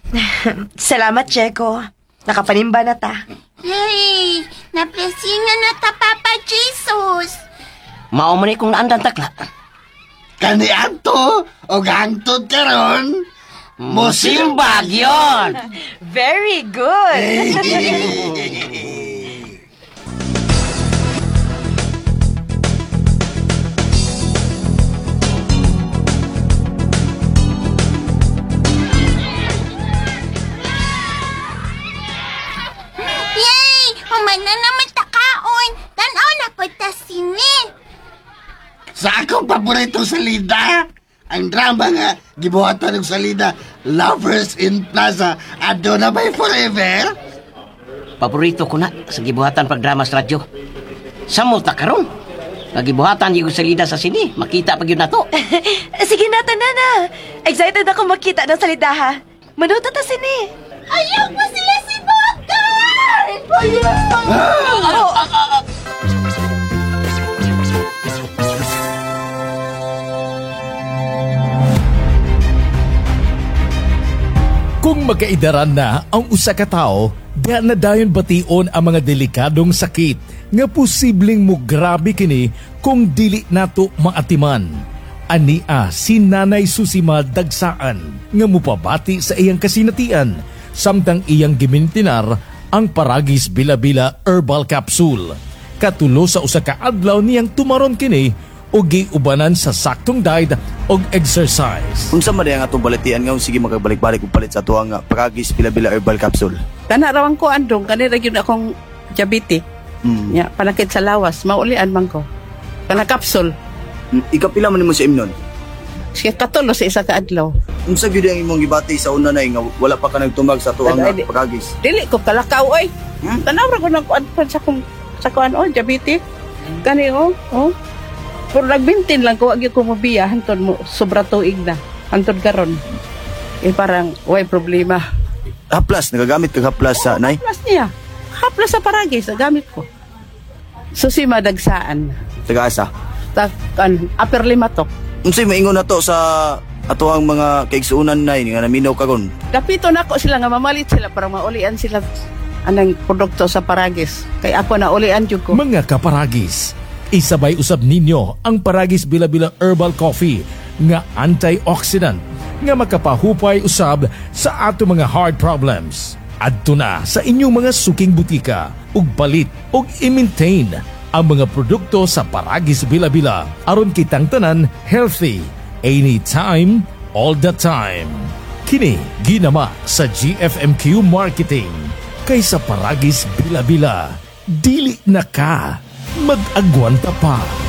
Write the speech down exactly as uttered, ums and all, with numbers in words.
Salamat, Checo. Nakapanimba na ta. Hey, napresingan na ta, Papa Jesus. Mao man kung naandan takla. Kani ato, o gangtod karon. Musimbag yon. Very good. Yay! Human na naman takaon. Tanaw na po ta sini. Sa akong paboritong salida, ang drama nga, gibuhatan ng salida, Lovers in Plaza, Adona by Forever. Paborito ko na sa gibuhatan pagdrama sa radyo. Samot ta karon. Nagibuhatan yung salida sa sini. Makita pag yun na to. Sige na, tanana. Excited ako makita ng salidaha. Manuto ta sini. Ayaw ko sila si Bogart! Kung magkaidaran na ang usa ka tawo, diha na dayon bation ang mga delikadong sakit nga posibleng mo grabe kini kung dili nato maatiman. Ania si Nanay Susima Dagsaan nga mupabati sa iyang kasinatian samtang iyang gimintinar ang Paragis Bila-Bila Herbal Capsule. Katulo sa usa ka adlaw niyang tumaron kini o giubanan sa saktong diet o exercise. Unsa man ang atong balitian nga sige magabalik-balik og palit sa tuwang nga Paragis Bila-Bila Herbal Capsule. Kana rawang ko andong kanira gyud akong diabetes. Mm. Ya, panakit sa lawas, maulian man ko. Kana capsule. Mm, Ikapila man nimo sa imnon. Siya katulo sa isa ka adlaw. Unsa gyud ang imong gibati sa una nay nga wala pa ka nagtumag sa tuwang nga Ay, di- Paragis? Dili ko kalakaw oy. Hmm? Tanaw ra ko nang kuan sa kung sa kuan oh diabetes. Kani oh, oh. Pero nagbintin lang ko, wag ko mabiya, hantod mo, sobra tuig na. Hantod karon. Eh parang, way problema. Haplas, nagagamit ka haplas sa nay? Haplas niya. Haplas sa Paragis, gamit ko. Susima Dagsaan. Taga-asa. Tak, an, upper limatok. Unsay maingon nato sa ato ang mga kaigsuunan nay nga naminaw karon? Dapito na ako sila nga mamalit sila para maulian sila anang produkto sa Paragis. Kay ako na ulian jud ko. Mga kaparagis, isabay usab ninyo ang Paragis Bila-Bila Herbal Coffee nga antioxidant nga makapahupay usab sa ato mga heart problems. Adto na sa inyong mga suking butika ug palit ug i-maintain ang mga produkto sa Paragis Bila-Bila aron kitang tanan healthy anytime, all the time. Kini ginama sa G F M Q Marketing. Kaysa Paragis Bila-Bila, dili na ka mag-agwanta pa.